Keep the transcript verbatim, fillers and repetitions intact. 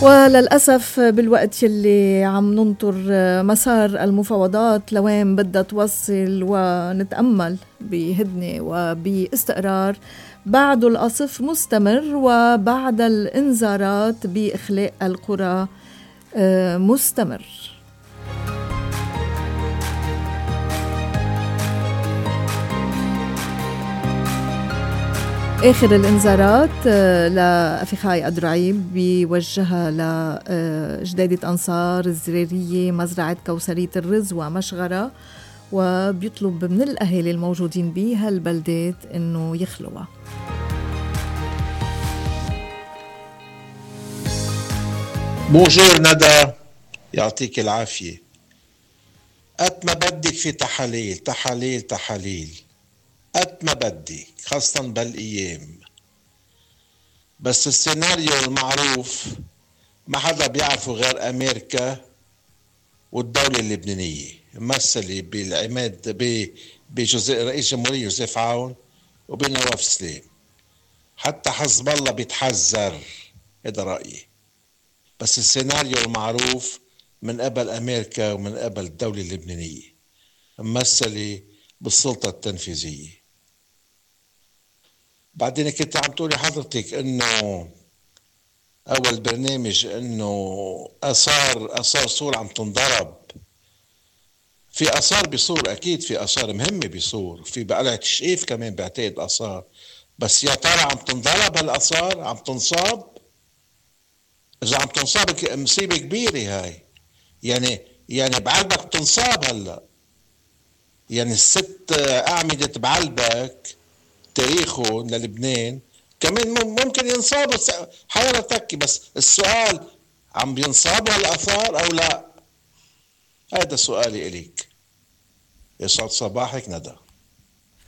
وللأسف بالوقت يلي عم ننطر مسار المفاوضات لوين بدها توصل ونتأمل بهدنة وباستقرار، بعد القصف مستمر وبعد الإنذارات بإخلاء القرى مستمر. آخر الإنذارات لأفخاي أدرعيب بيوجهها لجدادة أنصار الزرارية مزرعة كوثرية الرز ومشغرة، وبيطلب من الأهالي الموجودين بهالبلدات إنه يخلوها. بونجور ندى، يعطيك العافية. قد ما بدك في تحاليل تحاليل تحاليل قد ما بدك، خاصة بالأيام، بس السيناريو المعروف ما حدا بيعرفه غير أمريكا والدولة اللبنانية ممثلة بالعماد برئيس جمهورية يوسف عون وبنواف سليم. حتى حزب الله بيتحذر، هذا رأيي، بس السيناريو المعروف من قبل أمريكا ومن قبل الدولة اللبنانية ممثلة بالسلطة التنفيذية. بعدين كنت عم تقولي حضرتك انه اول برنامج انه اثار اثار سور عم تنضرب. في اثار بصور، اكيد في اثار مهمة بصور، في بقلعة شقيف كمان بعتقد اثار، بس يا ترى عم تنضرب هالاثار؟ عم تنصاب؟ اذا عم تنصاب مصيبة كبيرة هاي، يعني يعني بعلبك بتنصاب هلا، يعني الست اعمدة بعلبك تاريخه للبنان كمان ممكن ينصابوا حيرتك، بس السؤال عم بينصابوا هالآثار أو لا؟ هذا سؤالي إليك. يسعد صباحك ندى.